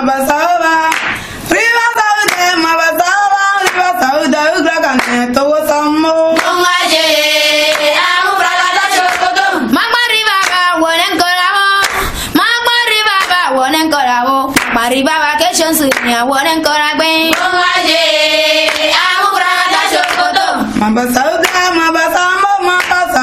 mabasaba. Riva saude mabasaba. Riva saude ugra kaneto wasamo. Mongaje, amu pragata chokoto. Magmari baba wonen koramo. Magmari baba wonen koramo. Mari baba keshon sunya wonen koragbe. Mongaje, amu pragata chokoto. Mabasaba.